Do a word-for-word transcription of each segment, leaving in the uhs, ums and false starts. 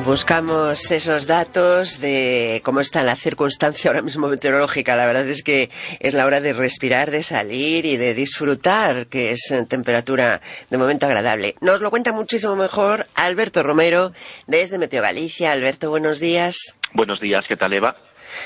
Buscamos esos datos de cómo está la circunstancia ahora mismo meteorológica. La verdad es que es la hora de respirar, de salir y de disfrutar, que es temperatura de momento agradable. Nos lo cuenta muchísimo mejor Alberto Romero desde Meteo Galicia. Alberto, buenos días. Buenos días, ¿qué tal, Eva?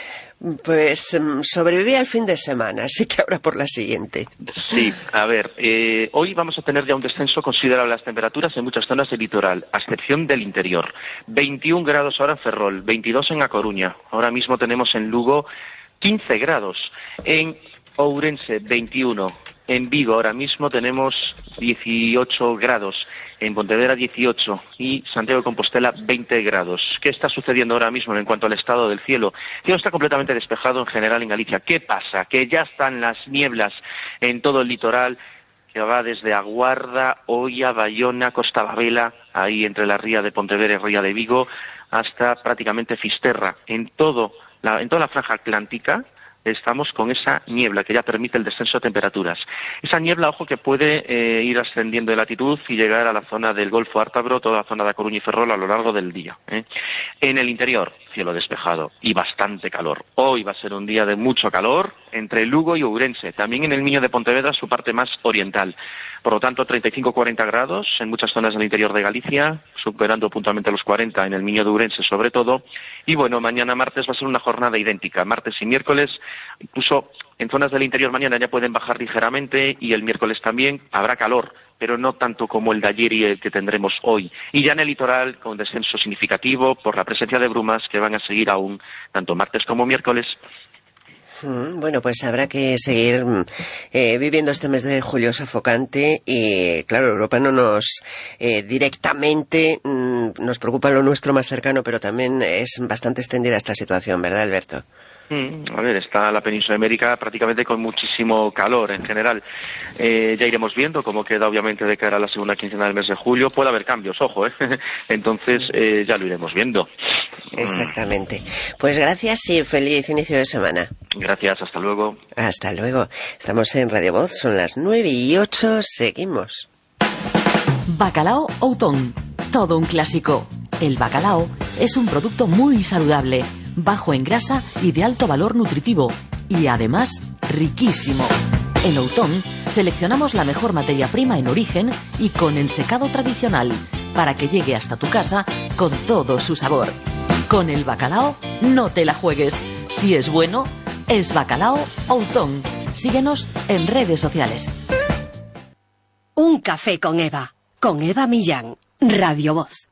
Pues sobreviví al fin de semana, así que ahora por la siguiente. Sí, a ver, eh, hoy vamos a tener ya un descenso considerable de las temperaturas en muchas zonas del litoral, a excepción del interior. veintiún grados ahora en Ferrol, veintidós en A Coruña. Ahora mismo tenemos en Lugo quince grados. En Ourense, veintiuno. En Vigo ahora mismo tenemos dieciocho grados, en Pontevedra dieciocho y Santiago de Compostela veinte grados. ¿Qué está sucediendo ahora mismo en cuanto al estado del cielo? El cielo está completamente despejado en general en Galicia. ¿Qué pasa? Que ya están las nieblas en todo el litoral, que va desde Aguarda, Oia, Bayona, Costa Babela, ahí entre la ría de Pontevedra y ría de Vigo, hasta prácticamente Fisterra. En, todo la, en toda la franja atlántica estamos con esa niebla que ya permite el descenso de temperaturas. Esa niebla, ojo, que puede eh, ir ascendiendo de latitud y llegar a la zona del Golfo Ártabro, toda la zona de A Coruña y Ferrol a lo largo del día, ¿eh? En el interior, cielo despejado y bastante calor. Hoy va a ser un día de mucho calor entre Lugo y Ourense, también en el Miño de Pontevedra, su parte más oriental. Por lo tanto, treinta y cinco a cuarenta grados en muchas zonas del interior de Galicia, superando puntualmente los cuarenta en el Miño de Ourense sobre todo. Y bueno, mañana martes va a ser una jornada idéntica. Martes y miércoles, incluso en zonas del interior mañana ya pueden bajar ligeramente y el miércoles también habrá calor, pero no tanto como el de ayer y el que tendremos hoy. Y ya en el litoral, con descenso significativo por la presencia de brumas que van a seguir aún tanto martes como miércoles. Bueno, pues habrá que seguir eh, viviendo este mes de julio sofocante y, claro, Europa no nos eh, directamente mm, nos preocupa lo nuestro más cercano, pero también es bastante extendida esta situación, ¿verdad, Alberto? A ver, está la península ibérica prácticamente con muchísimo calor en general. Eh, ya iremos viendo cómo queda obviamente de cara a la segunda quincena del mes de julio. Puede haber cambios, ojo, ¿eh? Entonces eh, ya lo iremos viendo. Exactamente. Pues gracias y feliz inicio de semana. Gracias, hasta luego. Hasta luego. Estamos en Radio Voz, son las nueve y ocho, seguimos. Bacalao Outón, todo un clásico. El bacalao es un producto muy saludable, bajo en grasa y de alto valor nutritivo, y además riquísimo. En Outón seleccionamos la mejor materia prima en origen y con ensecado tradicional, para que llegue hasta tu casa con todo su sabor. Con el bacalao no te la juegues. Si es bueno, es Bacalao Outón. Síguenos en redes sociales. Un café con Eva, con Eva Millán, Radio Voz.